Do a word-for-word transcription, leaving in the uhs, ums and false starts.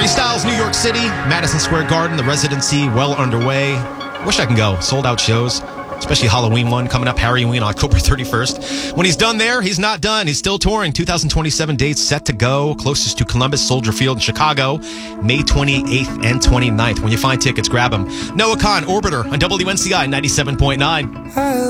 Harry Styles, New York City, Madison Square Garden, the residency well underway. Wish I can go. Sold out shows, especially Halloween one coming up, Harryween, October thirty-first. When he's done there, he's not done. He's still touring. two thousand twenty-seven dates set to go. Closest to Columbus, Soldier Field in Chicago, May twenty-eighth and twenty-ninth. When you find tickets, grab them. Noah Khan, Orbiter on W N C I ninety-seven point nine.